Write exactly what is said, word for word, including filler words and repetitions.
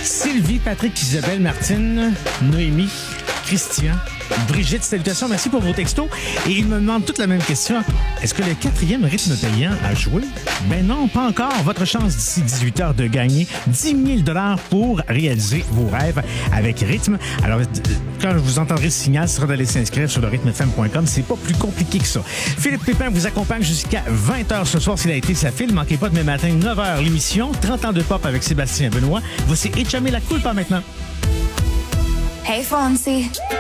Sylvie, Patrick, Isabelle, Martine, Noémie, Christian, Brigitte, salutations, merci pour vos textos. Et ils me demandent toute la même question. Est-ce que le quatrième rythme payant a joué? Ben non, pas encore. Votre chance d'ici dix-huit heures de gagner dix mille dollars pour réaliser vos rêves avec Rythme. Alors, quand vous entendrez ce signal, ce sera d'aller s'inscrire sur le rythme f m point com. C'est pas plus compliqué que ça. Philippe Pépin vous accompagne jusqu'à vingt heures ce soir. S'il a été sa file, manquez pas demain matin, neuf heures, l'émission. trente ans de pop avec Sébastien Benoît. Voici Échamer la culpa maintenant. Hey, Fonzie.